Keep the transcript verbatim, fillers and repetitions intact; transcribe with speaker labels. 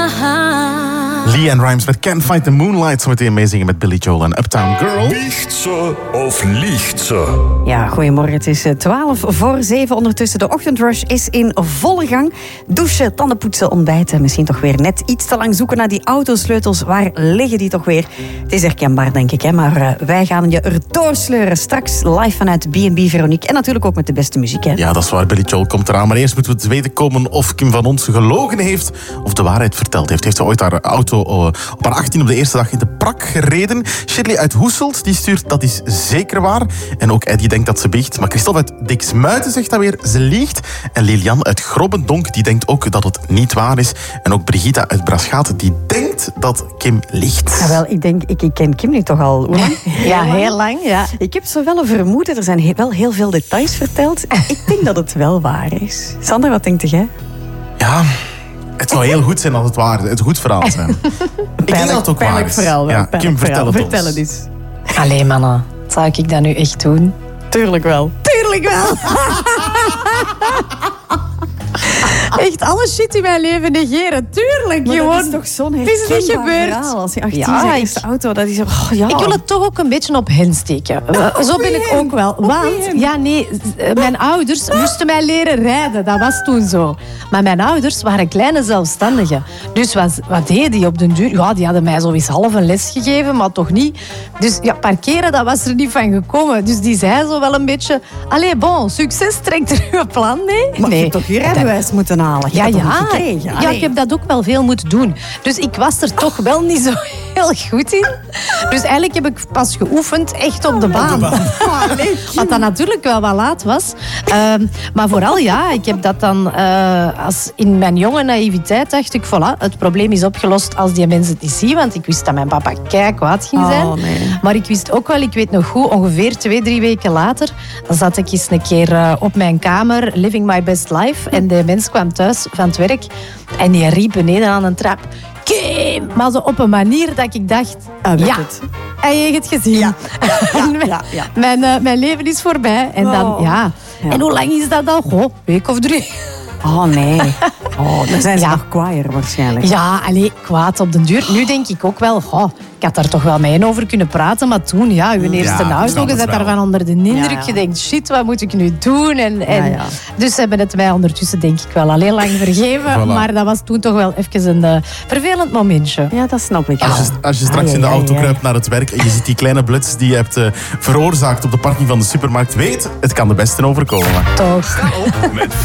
Speaker 1: LeAnn Rimes met Can't Fight the Moonlight. Zometeen meezingen met Billy Joel en Uptown Girl.
Speaker 2: Liegt ze of liegt ze?
Speaker 3: Ja, goedemorgen. Het is twaalf voor zeven. Ondertussen de ochtendrush is in volle gang. Douchen, tandenpoetsen, ontbijten. Misschien toch weer net iets te lang zoeken naar die autosleutels. Waar liggen die toch weer? Het is herkenbaar, denk ik. Hè? Maar uh, wij gaan je er doorsleuren. Straks live vanuit B en B Veronique. En natuurlijk ook met de beste muziek. Hè?
Speaker 1: Ja, dat is waar. Billy Joel komt eraan. Maar eerst moeten we te weten komen of Kim van Ons gelogen heeft of de waarheid verteld heeft. Heeft ze ooit haar auto uh, op haar achttien op de eerste dag in de prak gereden? Shirley uit Hoeselt die stuurt dat is zeker waar. En ook Eddie denkt dat ze biecht. Maar Christophe uit Diksmuiten zegt dat weer ze liegt. En Lilian uit Grobbendonk die denkt ook dat het niet waar is. En ook Brigitta uit Braschaat die denkt dat Kim liegt.
Speaker 3: Ja, wel, ik denk, ik, ik ken Kim nu toch al. Hoe lang?
Speaker 4: Ja, heel lang. Ja.
Speaker 3: Ik heb zo wel een vermoeden. Er zijn he- wel heel veel details verteld. Ik denk dat het wel waar is. Sander, wat denkt jij?
Speaker 1: Ja, het zou heel goed zijn als het waar is. Het goed verhaal zijn. Ik denk dat het ook waar is.
Speaker 3: Verhaal,
Speaker 1: ja,
Speaker 3: pijnlijk
Speaker 1: Kim, vertel
Speaker 3: verhaal.
Speaker 1: het
Speaker 3: Vertel
Speaker 1: ons.
Speaker 3: het eens.
Speaker 4: Allee, mannen. Zou ik dat nu echt doen?
Speaker 3: Tuurlijk wel. Tuurlijk wel.
Speaker 4: Echt alle shit in mijn leven negeren. Tuurlijk,
Speaker 3: Maar
Speaker 4: gewoon.
Speaker 3: dat is toch zo'n
Speaker 4: Het is niet
Speaker 3: herkenbaar
Speaker 4: gebeurd.
Speaker 3: verhaal. Als je achttien
Speaker 4: Ja,
Speaker 3: zijn
Speaker 4: ik-
Speaker 3: eerste auto, dat is... Oh, ja.
Speaker 4: Ik wil het toch ook een beetje op hen steken. Zo ben ik ook wel. Want, ja nee, mijn ouders moesten mij leren rijden. Dat was toen zo. Maar mijn ouders waren kleine zelfstandigen. Dus wat, wat deden die op den duur? Ja, die hadden mij zo eens half een les gegeven, maar toch niet. Dus ja, parkeren, dat was er niet van gekomen. Dus die zei zo wel een beetje... Allee, bon, succes, trekt er uw plan mee?
Speaker 3: Maar je
Speaker 4: Nee.
Speaker 3: hebt toch je rijbewijs moeten halen? Je
Speaker 4: Ja,
Speaker 3: hebt dat toch
Speaker 4: ja.
Speaker 3: niet gekregen?
Speaker 4: ja,
Speaker 3: Allee.
Speaker 4: ik heb dat ook wel veel moeten doen. Dus ik was er toch wel niet zo heel goed in. Dus eigenlijk heb ik pas geoefend echt op de baan. Wat dan natuurlijk wel wat laat was. Um, maar vooral ja, ik heb dat dan... Uh, als in mijn jonge naïviteit dacht ik, voilà, het probleem is opgelost als die mensen het niet zien. Want ik wist dat mijn papa kei kwaad ging zijn.
Speaker 3: Oh, nee.
Speaker 4: Maar ik wist ook wel, ik weet nog goed, ongeveer twee, drie weken later, dan zat ik eens een keer uh, op mijn kamer, living my best life. En de mens kwam thuis van het werk en die riep beneden aan een trap, Kim! Maar zo op een manier dat ik dacht,
Speaker 3: Ah, weet
Speaker 4: ja,
Speaker 3: het.
Speaker 4: en je hebt het gezien.
Speaker 3: Ja, ja, ja,
Speaker 4: En mijn,
Speaker 3: ja, ja.
Speaker 4: Mijn, uh, mijn leven is voorbij. En dan,
Speaker 3: Oh.
Speaker 4: ja.
Speaker 3: Ja.
Speaker 4: En hoe lang is dat dan? Goh, een week of drie.
Speaker 3: Oh, nee. Oh, dan zijn ze
Speaker 4: Ja.
Speaker 3: nog kwaaier waarschijnlijk.
Speaker 4: Ja, allee, kwaad op den duur. Nu denk ik ook wel, goh, ik had daar toch wel mee over kunnen praten. Maar toen, ja, uw eerste
Speaker 1: ik snap
Speaker 4: auto, je
Speaker 1: het
Speaker 4: zat
Speaker 1: wel.
Speaker 4: daarvan onder de indruk.
Speaker 3: Ja, ja.
Speaker 4: Je denkt, shit, wat moet ik nu doen? En, en,
Speaker 3: Ja, ja.
Speaker 4: Dus ze hebben het mij ondertussen, denk ik, wel al heel lang vergeven.
Speaker 1: Voilà.
Speaker 4: Maar dat was toen toch wel even een uh, vervelend momentje.
Speaker 3: Ja, dat snap ik.
Speaker 1: Als je, als je straks in de
Speaker 3: Ai, ai,
Speaker 1: auto
Speaker 3: ai.
Speaker 1: kruipt naar het werk en je ziet die kleine bluts die je hebt uh, veroorzaakt op de parking van de supermarkt, weet, het kan de beste overkomen.
Speaker 4: Toch.
Speaker 2: Met